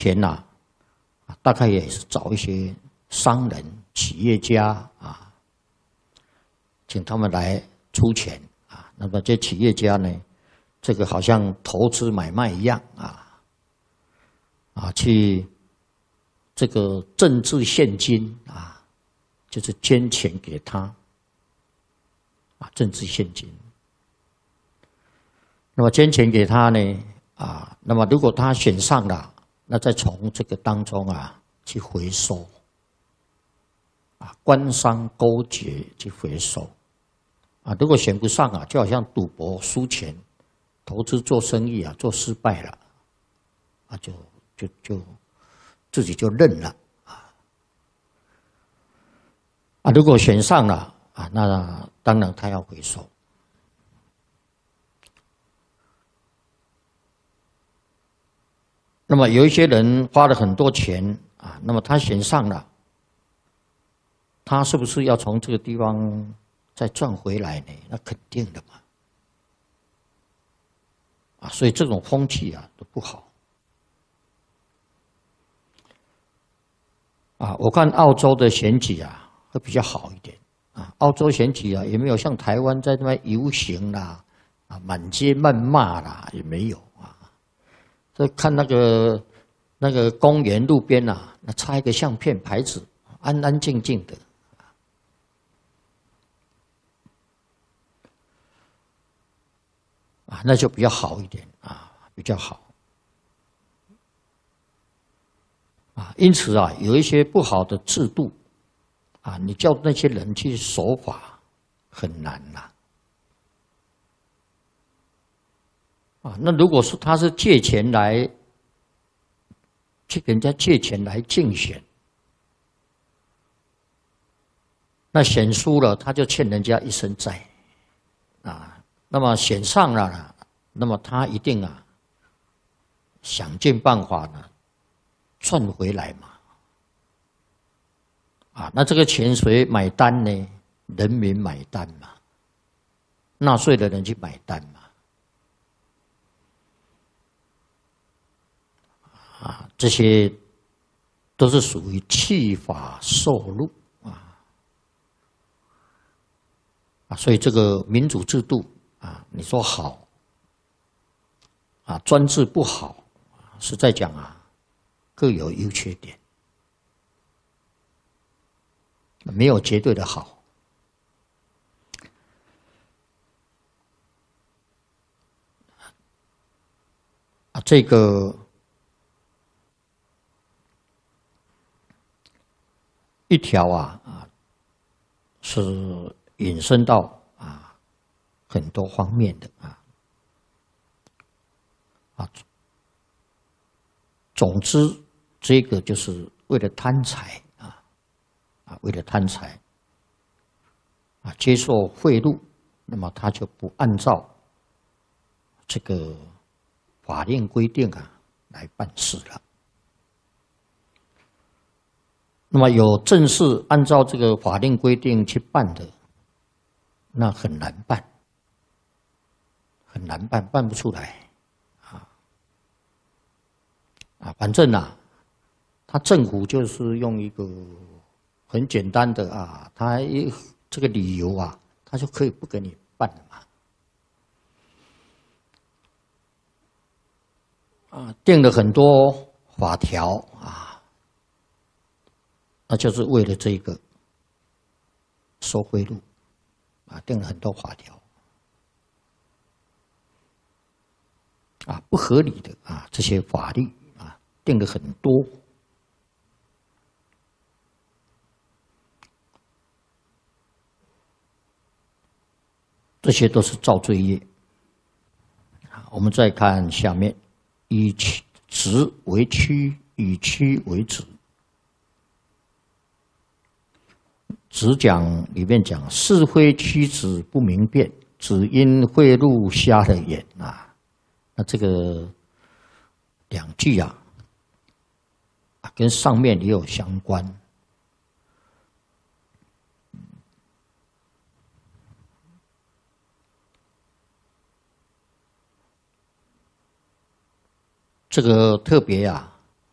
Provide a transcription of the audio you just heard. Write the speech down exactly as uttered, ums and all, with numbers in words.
钱呐、啊，大概也是找一些商人、企业家啊，请他们来出钱啊。那么这企业家呢，这个好像投资买卖一样啊，啊，去这个政治现金啊，就是捐钱给他啊，政治现金。那么捐钱给他呢，啊，那么如果他选上了，那再从这个当中啊去回收，啊，官商勾结去回收，啊，如果选不上啊，就好像赌博输钱，投资做生意啊做失败了，啊，就就就自己就认了啊，啊，如果选上了啊，那当然他要回收。那么有一些人花了很多钱啊，那么他选上了，他是不是要从这个地方再赚回来呢？那肯定的嘛。啊，所以这种风气啊都不好。啊，我看澳洲的选举啊会比较好一点啊，澳洲选举啊也没有像台湾在那边游行啦，啊满街谩骂啦，也没有。所以看那个那个公园路边啊，那插一个相片牌子，安安静静的，啊，那就比较好一点啊，比较好。啊，因此啊，有一些不好的制度，啊，你叫那些人去守法很难呐。啊，那如果是他是借钱来，去给人家借钱来竞选，那选输了他就欠人家一身债，啊，那么选上了，那么他一定啊想尽办法呢赚回来嘛，啊，那这个钱谁买单呢？人民买单嘛，纳税的人去买单嘛。啊，这些都是属于弃法受禄啊啊，所以这个民主制度啊，你说好啊，专制不好，实在讲啊，各有优缺点，没有绝对的好。啊，这个。一条啊啊，是引申到啊很多方面的啊啊，总之这个就是为了贪财啊啊，为了贪财啊，接受贿赂，那么他就不按照这个法令规定啊来办事了。那么有正式按照这个法令规定去办的，那很难办，很难办，办不出来，啊啊，反正啊，他政府就是用一个很简单的啊，他一这个理由啊，他就可以不给你办了嘛，啊，定了很多法条啊。那就是为了这个收贿赂啊，定了很多法条啊，不合理的啊，这些法律啊，定了很多，这些都是造罪业。我们再看下面，以直为曲，以曲为直。直讲里面讲是非曲直不明辨，只因贿赂瞎了眼啊。那这个两句啊，跟上面也有相关。这个特别啊，